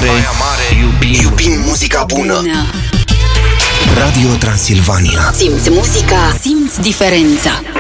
iubim muzica bună. Radio Transilvania. Simți muzica, simți diferența.